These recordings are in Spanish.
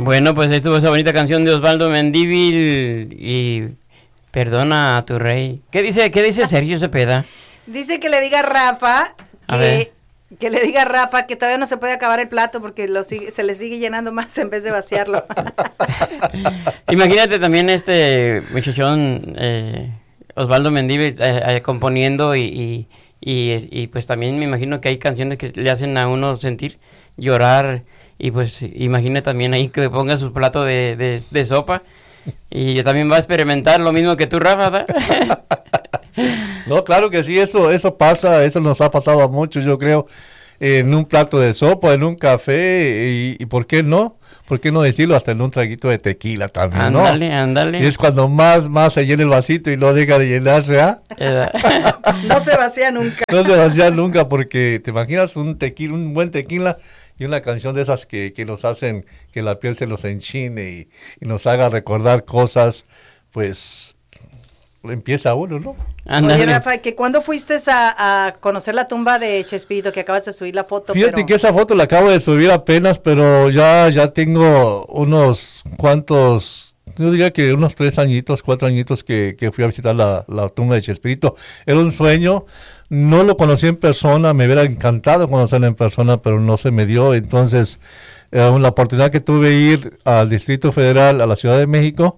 Bueno, pues ahí estuvo esa bonita canción de Osvaldo Mendívil y Perdona a tu rey. ¿Qué dice Sergio Cepeda? Dice que le diga a Rafa que le diga a Rafa que todavía no se puede acabar el plato porque se le sigue llenando más en vez de vaciarlo. Imagínate también este muchachón Osvaldo Mendívil componiendo y pues también me imagino que hay canciones que le hacen a uno sentir, llorar, y pues imagina también ahí que ponga su plato de sopa y también va a experimentar lo mismo que tú, Rafa, ¿verdad? No, claro que sí, eso pasa, eso nos ha pasado a muchos, yo creo, en un plato de sopa, en un café, y ¿por qué no? ¿Por qué no decirlo? Hasta en un traguito de tequila también, ándale, ¿no? Ándale. Y es cuando más se llena el vasito y no deja de llenarse, ¿ah? No se vacía nunca. No se vacía nunca, porque te imaginas un buen tequila y una canción de esas que nos hacen que la piel se nos enchine y nos haga recordar cosas, pues empieza uno, ¿no? Oye, Rafa, que ¿cuándo fuiste a conocer la tumba de Chespirito, que acabas de subir la foto? Fíjate que esa foto la acabo de subir apenas, pero ya tengo unos cuantos, yo diría que unos 4 añitos que fui a visitar la tumba de Chespirito. Era un sueño, no lo conocí en persona, me hubiera encantado conocerlo en persona, pero no se me dio. Entonces, la oportunidad que tuve de ir al Distrito Federal, a la Ciudad de México,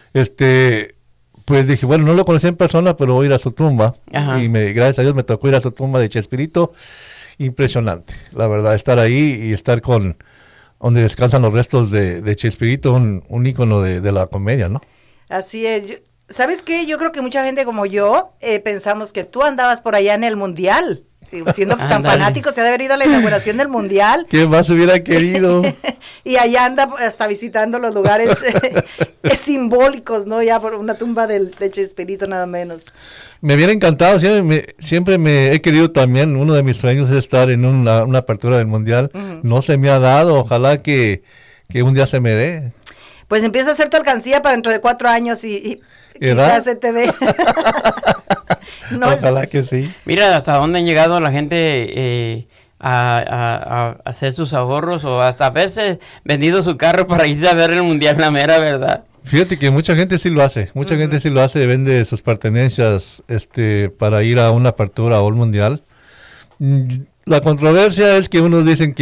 pues dije, bueno, no lo conocí en persona, pero voy a ir a su tumba. Ajá. Y gracias a Dios me tocó ir a su tumba de Chespirito. Impresionante, la verdad, estar ahí y estar donde descansan los restos de Chespirito, un ícono de la comedia, ¿no? Así es. ¿Sabes qué? Yo creo que mucha gente como yo pensamos que tú andabas por allá en el Mundial. Siendo tan fanático, se ha de haber ido a la inauguración del Mundial. ¿Quién más hubiera querido? Y allá anda hasta visitando los lugares simbólicos, ¿no? Ya por una tumba de Chespirito nada menos. Me hubiera encantado, siempre me he querido también, uno de mis sueños es estar en una apertura del Mundial. Uh-huh. No se me ha dado, ojalá que un día se me dé. Pues empieza a hacer tu alcancía para dentro de 4 años y quizás se te dé. No, ojalá que sí. Mira hasta dónde han llegado la gente a hacer sus ahorros o hasta haberse vendido su carro para irse a ver el Mundial, la mera verdad. Fíjate que mucha gente sí lo hace, gente sí lo hace, vende sus pertenencias para ir a una apertura o un Mundial. La controversia es que unos dicen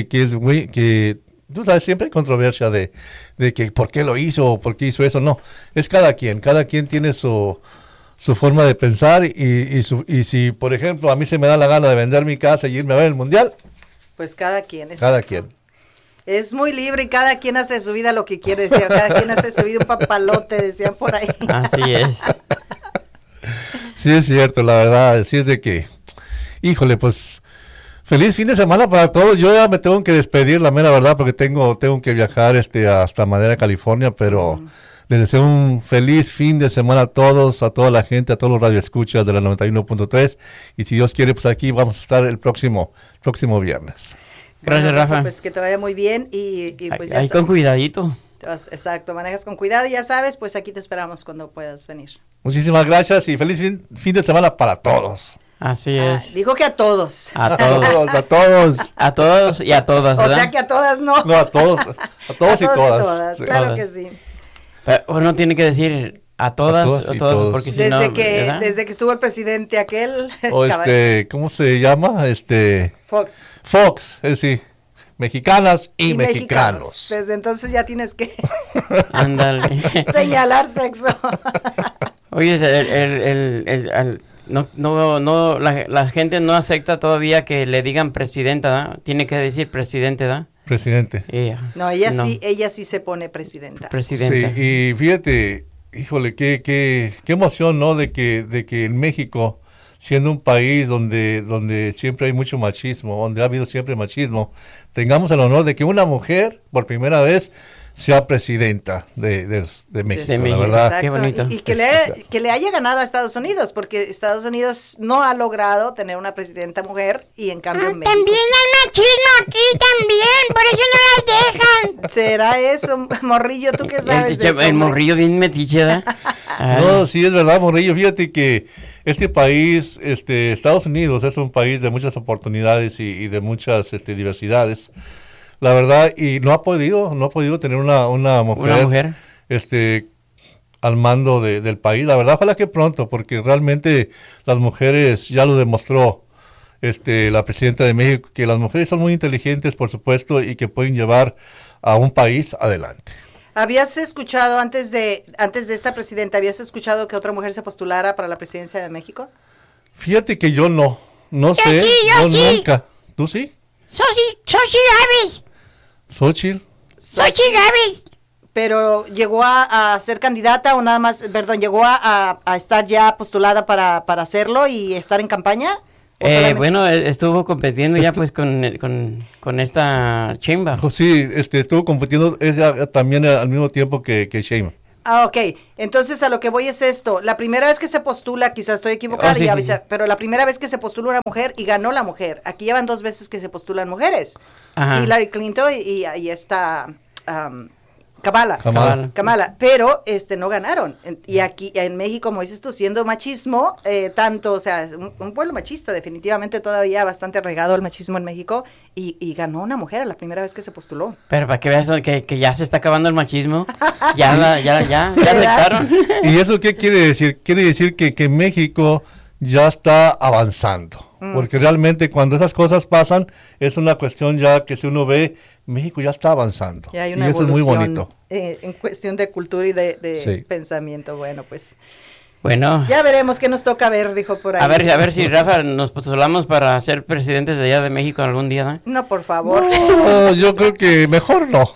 que tú sabes, siempre hay controversia de que por qué lo hizo o por qué hizo eso. No, es cada quien tiene su forma de pensar y si, por ejemplo, a mí se me da la gana de vender mi casa y irme a ver el Mundial, pues cada quien. Cada quien. Es muy libre y cada quien hace de su vida lo que quiere, decían. Cada quien hace de su vida un papalote, decían por ahí. Así es. Sí, es cierto, la verdad, así es de que, híjole, pues, feliz fin de semana para todos. Yo ya me tengo que despedir, la mera verdad, porque tengo que viajar hasta Madera, California, pero les deseo un feliz fin de semana a todos, a toda la gente, a todos los radioescuchas de la 91.3, y si Dios quiere, pues aquí vamos a estar el próximo viernes. Gracias, Rafa. Pues que te vaya muy bien y pues ya ahí con cuidadito. Exacto, manejas con cuidado y ya sabes, pues aquí te esperamos cuando puedas venir. Muchísimas gracias y feliz fin de semana para todos. Así es. Dijo que a todos. A todos. A todos. A todos y a todas, ¿verdad? O sea que a todas no. No, a todos y todas. Sí. Claro que sí. Pero uno tiene que decir a todas porque si desde no, desde que estuvo el presidente aquel. O ¿cómo se llama? Fox, sí. Mexicanas y mexicanos. Desde entonces ya tienes que ándale. Señalar sexo. Oye, la gente no acepta todavía que le digan presidenta, ¿da? Tiene que decir presidente, ¿da? Presidente. No, ella sí se pone presidenta. Presidenta. Sí, y fíjate, híjole, qué emoción, ¿no? De que en México, siendo un país donde siempre hay mucho machismo, donde ha habido siempre machismo, tengamos el honor de que una mujer, por primera vez, sea presidenta de México, la verdad. Exacto. Qué bonito. Y que le haya ganado a Estados Unidos, porque Estados Unidos no ha logrado tener una presidenta mujer y en cambio México. También hay machismo aquí también, por eso no las dejan. ¿Será eso, Morrillo? ¿Tú qué sabes de eso? El Morrillo bien metiche, ¿da? No, sí es verdad, Morrillo. Fíjate que este país, Estados Unidos, es un país de muchas oportunidades y de muchas diversidades. la verdad, y no ha podido tener una mujer, al mando del país. La verdad, ojalá que pronto, porque realmente las mujeres, ya lo demostró la presidenta de México, que las mujeres son muy inteligentes, por supuesto, y que pueden llevar a un país adelante. ¿Habías escuchado antes de esta presidenta, habías escuchado que otra mujer se postulara para la presidencia de México? Fíjate que yo no sé, sí, yo sí. nunca. ¿Tú sí? Xochitl Gálvez. ¿Xochitl? Xochitl Gálvez. Pero llegó a ser candidata o nada más, perdón, llegó a estar ya postulada para hacerlo y estar en campaña. Bueno, estuvo compitiendo ya pues con esta Sheinbaum. Sí, estuvo compitiendo ella también al mismo tiempo que Sheinbaum. Ok. Entonces a lo que voy es esto. La primera vez que se postula, quizás estoy equivocada, sí. Pero la primera vez que se postula una mujer y ganó la mujer. Aquí llevan 2 veces que se postulan mujeres. Ajá. Hillary Clinton y esta Kamala. Pero no ganaron. Y aquí en México, como dices tú, siendo machismo, tanto, o sea, un pueblo machista, definitivamente todavía bastante arraigado el machismo en México, y ganó una mujer a la primera vez que se postuló. Pero para que veas que ya se está acabando el machismo, ya aceptaron. ¿Y eso qué quiere decir? Quiere decir que México ya está avanzando. Porque realmente cuando esas cosas pasan, es una cuestión ya que si uno ve, México ya está avanzando. Y hay una eso es muy bonito. En cuestión de cultura y de pensamiento. Bueno, pues bueno, ya veremos qué nos toca ver, dijo por ahí. A ver si Rafa nos postulamos para ser presidentes de allá de México algún día, ¿no? No, por favor. No, yo creo que mejor no.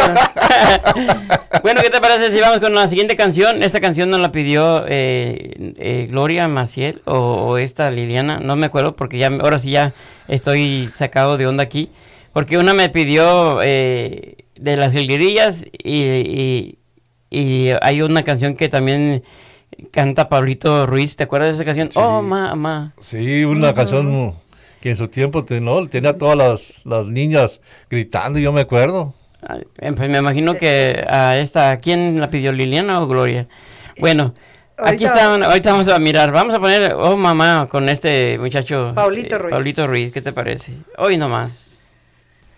Bueno, ¿qué te parece si vamos con la siguiente canción? Esta canción nos la pidió Gloria Maciel o esta Liliana, no me acuerdo porque ahora sí ya estoy sacado de onda aquí. Porque una me pidió de las Jilguerillas y hay una canción que también canta Pablito Ruiz, ¿te acuerdas de esa canción? Sí. Oh, mamá. Sí, una canción que en su tiempo tenía a todas las niñas gritando, yo me acuerdo. Pues me imagino que a ¿quién la pidió, Liliana o Gloria? Bueno, ahorita vamos a mirar, vamos a poner Oh Mamá con este muchacho Pablito Ruiz. Pablito Ruiz, ¿qué te parece? Hoy nomás.